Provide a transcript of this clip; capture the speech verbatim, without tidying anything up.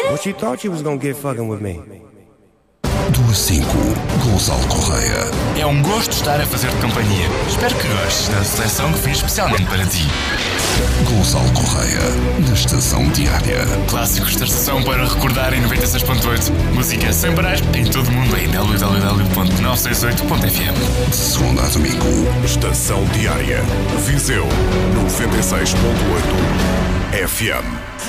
What you thought you was gonna get fucking with me? Do a cinco, Gonçalo Correia. É um gosto estar a fazer-te companhia. Espero que gostes da seleção que fiz especialmente para ti. Gonçalo Correia, na Estação Diária. Clássicos da estação para recordar em noventa e seis ponto oito. Música sem parar em todo o mundo em w w w ponto novecentos e sessenta e oito ponto f m. De segunda a domingo. Estação Diária. Viseu noventa e seis ponto oito F M.